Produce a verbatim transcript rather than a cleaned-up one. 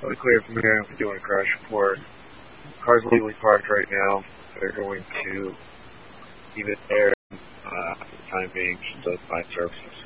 So to clear from here, I'm doing a crash report. Car's legally parked right now. They're going to leave it there uh, for the time being until it finds services.